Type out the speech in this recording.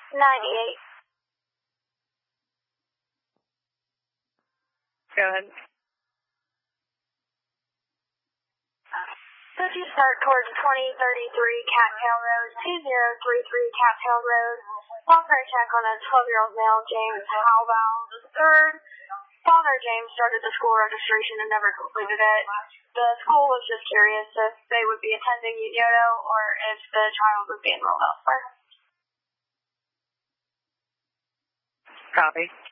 98. Go ahead. Could you start towards 2033 Cattail Road, 2033 Cattail Road. Long-term check on a 12-year-old male, James Halval III. Father James started the school registration and never completed it. The school was just curious if they would be attending Yoto or if the child would be enrolled elsewhere. Copy.